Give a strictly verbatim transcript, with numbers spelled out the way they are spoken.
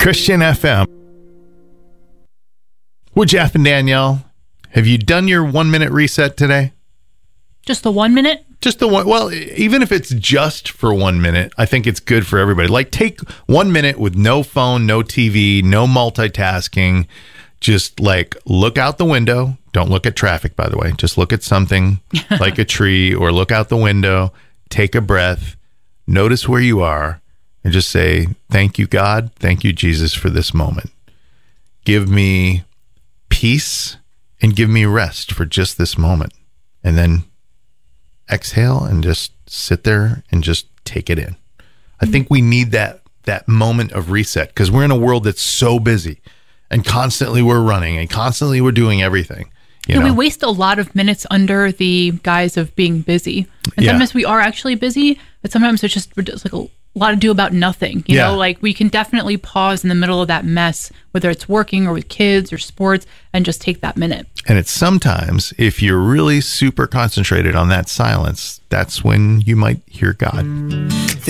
Christian F M. Well, Jeff and Danielle, have you done your one minute reset today? Just the one minute? Just the one. Well, even if it's just for one minute, I think it's good for everybody. Like, take one minute with no phone, no T V, no multitasking. Just like look out the window. Don't look at traffic, by the way. Just look at something like a tree, or look out the window, take a breath, notice where you are, and just say, thank you, God. Thank you, Jesus, for this moment. Give me peace and give me rest for just this moment. And then exhale and just sit there and just take it in. I think we need that that moment of reset, because we're in a world that's so busy and constantly we're running and constantly we're doing everything. You yeah, know? We waste a lot of minutes under the guise of being busy. And Yeah. sometimes we are actually busy, but sometimes it's just it's like a lot to do about nothing. You Yeah. know, like we can definitely pause in the middle of that mess, whether it's working or with kids or sports, and just take that minute. And it's sometimes, if you're really super concentrated on that silence, that's when you might hear God.